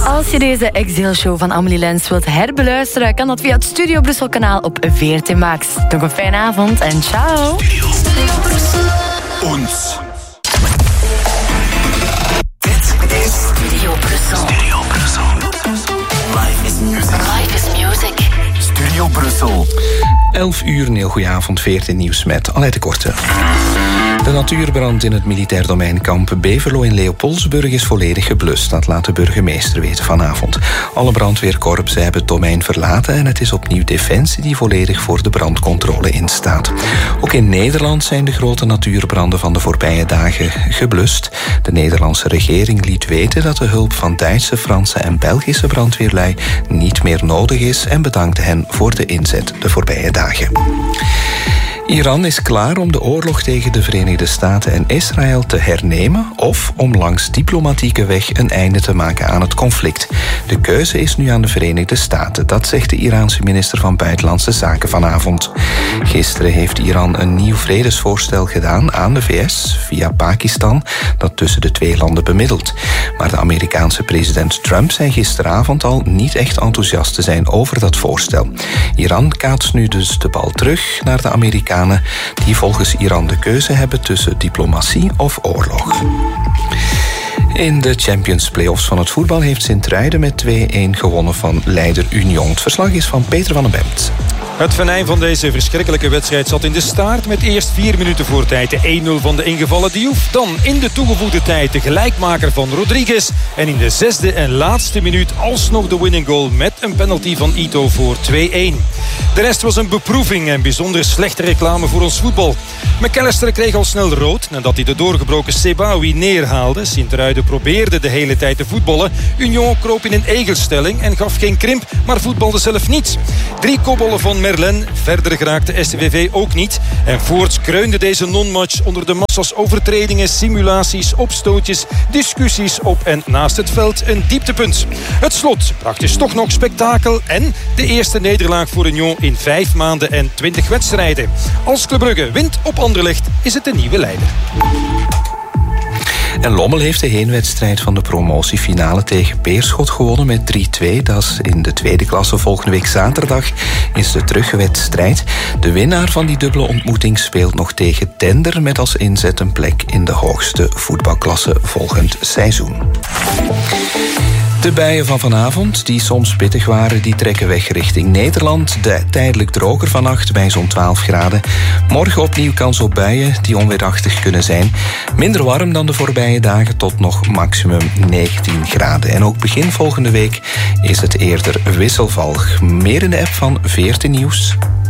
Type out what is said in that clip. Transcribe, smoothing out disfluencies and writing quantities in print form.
Als je deze Exile-show van Amelie Lens wilt herbeluisteren, kan dat via het Studio Brussel-kanaal op VRT Max. Nog een fijne avond en ciao. Studio Brussel. Ons. Dit is Studio Brussel. Studio Brussel. Life is music. Life is music. Studio Brussel. 11 uur, een heel goede avond, VRT Nieuws met Aleid de Korte. De natuurbrand in het militair domeinkamp Beverlo in Leopoldsburg is volledig geblust. Dat laat de burgemeester weten vanavond. Alle brandweerkorpsen hebben het domein verlaten en het is opnieuw Defensie die volledig voor de brandcontrole instaat. Ook in Nederland zijn de grote natuurbranden van de voorbije dagen geblust. De Nederlandse regering liet weten dat de hulp van Duitse, Franse en Belgische brandweerlui niet meer nodig is en bedankte hen voor de inzet de voorbije dagen. Iran is klaar om de oorlog tegen de Verenigde Staten en Israël te hernemen of om langs diplomatieke weg een einde te maken aan het conflict. De keuze is nu aan de Verenigde Staten, dat zegt de Iraanse minister van Buitenlandse Zaken vanavond. Gisteren heeft Iran een nieuw vredesvoorstel gedaan aan de VS via Pakistan, dat tussen de twee landen bemiddelt. Maar de Amerikaanse president Trump zei gisteravond al niet echt enthousiast te zijn over dat voorstel. Iran kaatst nu dus de bal terug naar de Amerikanen, die volgens Iran de keuze hebben tussen diplomatie of oorlog. In de Champions Playoffs van het voetbal heeft Sint-Truiden met 2-1 gewonnen van leider Union. Het verslag is van Peter van den Bemt. Het venijn van deze verschrikkelijke wedstrijd zat in de staart met eerst 4 minuten voor tijd de 1-0 van de ingevallen Diouf. Dan in de toegevoegde tijd de gelijkmaker van Rodriguez. En in de 6e en laatste minuut alsnog de winning goal met een penalty van Ito voor 2-1. De rest was een beproeving en bijzonder slechte reclame voor ons voetbal. McAllister kreeg al snel rood nadat hij de doorgebroken Sebaoui neerhaalde. Sint-Truiden probeerde de hele tijd te voetballen. Union kroop in een egelstelling en gaf geen krimp, maar voetbalde zelf niet. 3 kopballen van Merlin, verder geraakte SCVV ook niet. En voorts kreunde deze non-match onder de massa's overtredingen, simulaties, opstootjes, discussies op en naast het veld een dieptepunt. Het slot bracht dus toch nog spektakel en de eerste nederlaag voor Union in 5 maanden en 20 wedstrijden. Als Club Brugge wint op Anderlecht, is het de nieuwe leider. En Lommel heeft de heenwedstrijd van de promotiefinale tegen Beerschot gewonnen met 3-2. Dat is in de tweede klasse. Volgende week zaterdag is de terugwedstrijd. De winnaar van die dubbele ontmoeting speelt nog tegen Tender met als inzet een plek in de hoogste voetbalklasse volgend seizoen. De buien van vanavond, die soms pittig waren, die trekken weg richting Nederland. Tijdelijk droger vannacht bij zo'n 12 graden. Morgen opnieuw kans op buien die onweerachtig kunnen zijn. Minder warm dan de voorbije dagen tot nog maximum 19 graden. En ook begin volgende week is het eerder wisselvallig. Meer in de app van VRT Nieuws.